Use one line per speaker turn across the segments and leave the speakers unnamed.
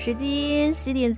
时间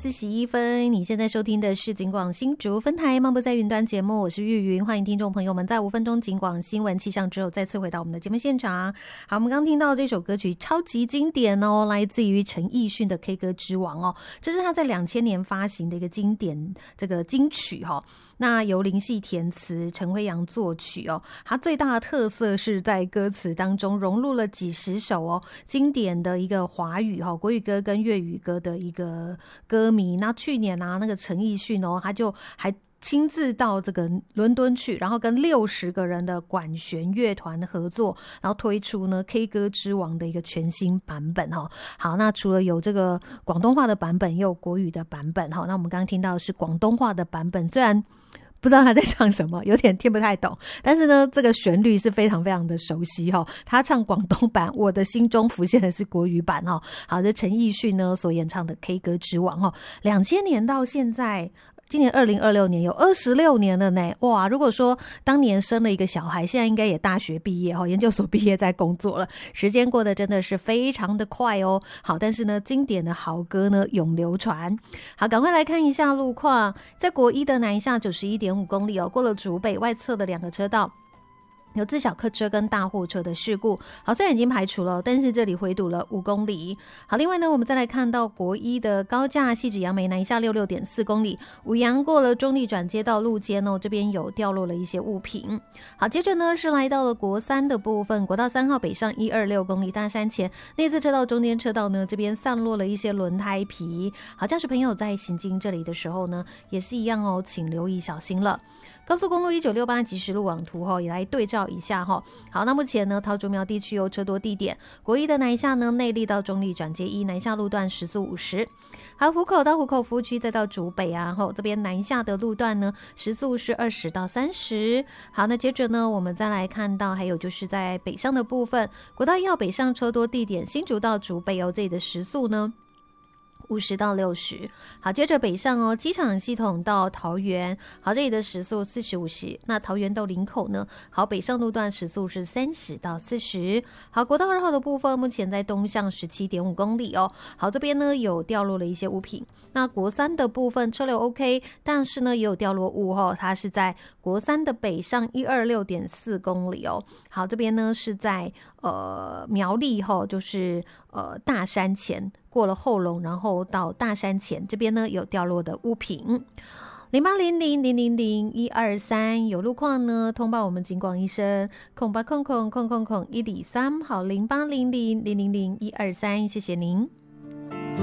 10:41，你现在收听的是警广新竹分台漫步在云端节目，我是玉云，欢迎听众朋友们在5分钟警广新闻气象之后再次回到我们的节目现场。好，我们刚听到这首歌曲超级经典哦，来自于陈奕迅的 K 歌之王哦，这是他在2000年发行的一个经典这个金曲哦。那由林夕填词，陈辉阳作曲哦。它最大的特色是在歌词当中融入了几十首哦经典的一个华语国语歌跟粤语歌的一个歌迷。那去年啊，那个陈奕迅哦，他就还亲自到这个伦敦去，然后跟60个人的管弦乐团合作，然后推出呢 K 歌之王的一个全新版本哈。好，那除了有这个广东话的版本，也有国语的版本哈。那我们刚刚听到的是广东话的版本，虽然不知道他在唱什么，有点听不太懂，但是呢，这个旋律是非常非常的熟悉哈。他唱广东版，我的心中浮现的是国语版哈。好，这陈奕迅呢所演唱的 K 歌之王哈，2000年到现在。今年2026年有26年了呢，哇！如果说当年生了一个小孩，现在应该也大学毕业研究所毕业在工作了，时间过得真的是非常的快哦。好，但是呢，经典的好歌呢永流传。好，赶快来看一下路况，在国一的南下91.5公里哦，过了竹北外侧的2个车道。有自小客车跟大货车的事故，好，虽然已经排除了，但是这里回堵了5公里。好，另外呢，我们再来看到国一的高架汐止杨梅南下66.4公里，五杨过了中立转接到路肩哦，这边有掉落了一些物品。好，接着呢是来到了国三的部分，国道3号北上126公里，大山前内侧车道中间车道呢，这边散落了一些轮胎皮。好，驾驶朋友在行经这里的时候呢，也是一样哦，请留意小心了。高速公路1968即时路网图也来对照一下好，那目前呢，桃竹苗地区有车多地点，国一的南下呢，内坜到中立转接1南下路段时速50。好，湖口到湖口服务区再到竹北啊，这边南下的路段呢，时速是20到30。好，那接着呢，我们再来看到还有就是在北上的部分，国道1号北上车多地点，新竹到竹北这里的时速呢50到60。好，接着北上机场系统到桃园，好，这里的时速40、50。那桃园到林口呢，好，北上路段时速是30到40。好，国道2号的部分目前在东向17.5公里哦。好，这边呢有掉落了一些物品。那国三的部分车流 OK， 但是呢也有掉落物它是在国三的北上126.4公里哦。好，这边呢是在苗栗就是大山前。过了后龙，然后到大山前这边呢有掉落的物品。0800000123有路况呢，通报我们警广一声，0800000103。好，0800000123，谢谢您。